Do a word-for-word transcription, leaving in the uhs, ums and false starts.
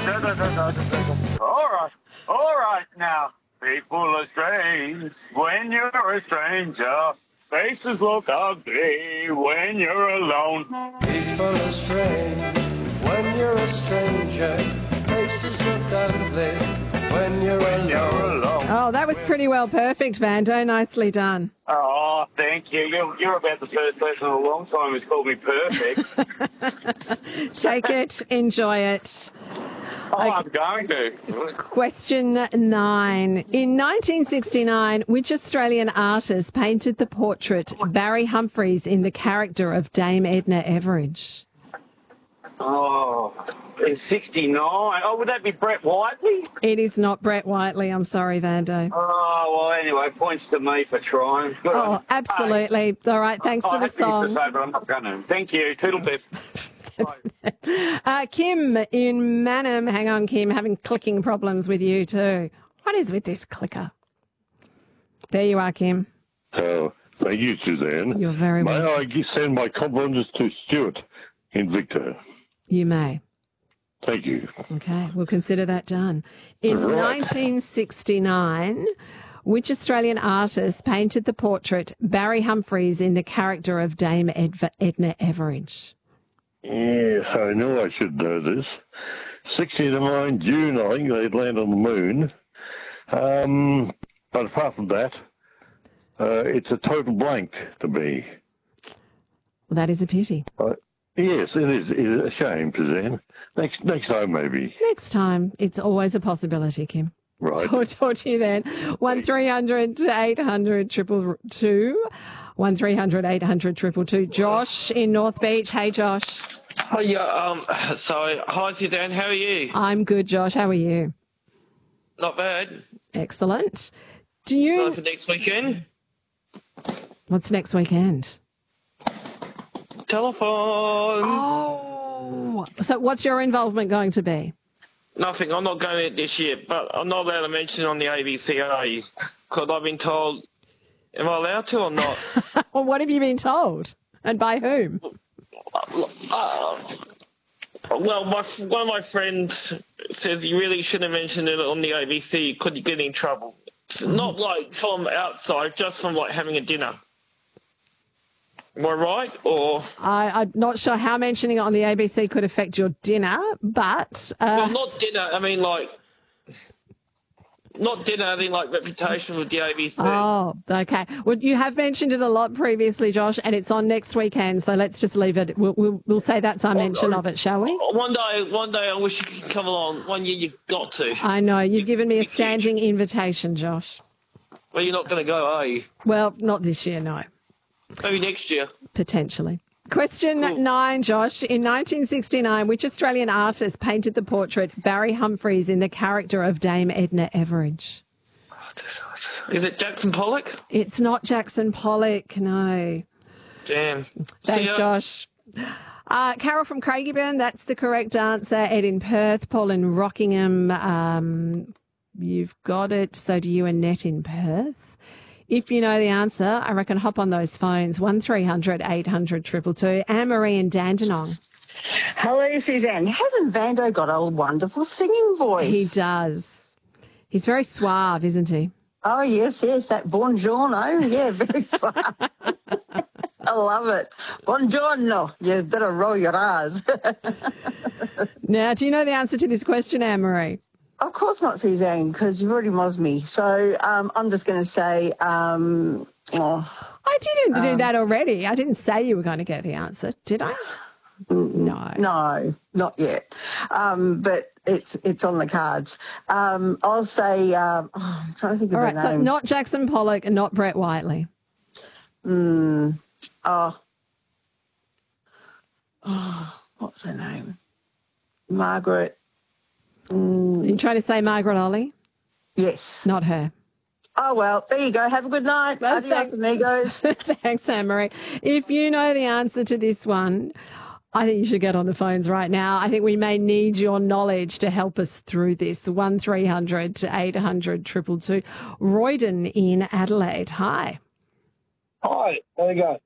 All right, all right now. People are strange when you're a stranger. Faces look ugly when you're alone. People are strange when you're a stranger. Faces look ugly when you're alone. You're alone. Oh, that was pretty well perfect, Vando. Nicely done. Oh, thank you. You're, you're about the first person in a long time who's called me perfect. Take it, enjoy it. Oh, I'm going to. Question nine. In nineteen sixty-nine, which Australian artist painted the portrait Barry Humphries in the character of Dame Edna Everage? Oh, in sixty-nine. Oh, would that be Brett Whiteley? It is not Brett Whiteley. I'm sorry, Vando. Oh, well, anyway, points to me for trying. Good Oh, on. absolutely. All right, thanks Oh, for I the have things to song. say, but I'm not going to. Thank you. Toodle pip. Uh, Kim in Manham. Hang on, Kim, having clicking problems with you too. What is with this clicker? There you are, Kim. Oh, thank you, Suzanne. You're very May welcome. I send my compliments to Stuart in Victor? You may. Thank you. Okay, we'll consider that done. In Right. nineteen sixty-nine, which Australian artist painted the portrait Barry Humphries in the character of Dame Ed- Edna Everage? Yes, I know I should know this. sixty-nine June, I think they'd land on the moon. Um, but apart from that, uh, it's a total blank to me. Well, that is a pity. Uh, yes, it is. It is a shame, Suzanne. Next, next time, maybe. Next time, it's always a possibility, Kim. Right. Talk, talk to you then. one three hundred eight hundred triple two. one three hundred eight hundred triple two. Josh in North Beach. Hey, Josh. Hi, yeah, um, so, hi, Suzanne, how are you? I'm good, Josh. How are you? Not bad. Excellent. Do you... So for next weekend, What's next weekend? telephone. Oh. So what's your involvement going to be? Nothing, I'm not going this year, but I'm not allowed to mention it on the A B C A because I've been told, am I allowed to or not? Well, what have you been told? And by whom? Uh, well, my, one of my friends says you really shouldn't mention it on the A B C because you get in trouble. It's not like from outside, just from like having a dinner. Am I right? Or I, I'm not sure how mentioning it on the A B C could affect your dinner, but... Uh, well, not dinner. I mean, like not dinner. I mean, like reputation with the A B C. Oh, okay. Well, you have mentioned it a lot previously, Josh, and it's on next weekend, so let's just leave it. We'll, we'll, we'll say that's our mention of it, shall we? One day, one day, I wish you could come along. One year, you've got to. I know. You've given me a Huge. standing invitation, Josh. Well, you're not going to go, are you? Well, not this year, no. Maybe next year. Potentially. Question Cool. nine, Josh. In nineteen sixty-nine, which Australian artist painted the portrait Barry Humphries in the character of Dame Edna Everage? Is it Jackson Pollock? It's not Jackson Pollock, no. Damn. See Thanks, ya. Josh. Uh, Carol from Craigieburn, that's the correct answer. Ed in Perth, Paul in Rockingham. Um, you've got it. So do you, Annette in Perth. If you know the answer, I reckon hop on those phones. one three hundred eight hundred two two two. Anne-Marie in Dandenong. Hello, Suzanne. Hasn't Vando got a wonderful singing voice? He does. He's very suave, isn't he? Oh, yes, yes, that buongiorno. Yeah, very suave. I love it. Buongiorno. You better roll your R's. Now, do you know the answer to this question, Anne-Marie? Of course not, Suzanne, because you've already mozzed me. So um, I'm just going to say, um, oh, I didn't do that already. I didn't say you were going to get the answer, did I? No. no, not yet. Um, but it's it's on the cards. Um, I'll say, um, oh, I'm trying to think of All her right, so name. not Jackson Pollock and not Brett Whiteley. Mm, oh, oh, what's her name? Margaret. Mm, Are you trying to say Margaret Ollie? yes. Not her. Oh, well, there you go. Have a good night. Well, Adios, thanks. amigos. Thanks, Anne-Marie. If you know the answer to this one, I think you should get on the phones right now. I think we may need your knowledge to help us through this. one three hundred eight hundred two two two. Royden in Adelaide. Hi. Hi, there you go.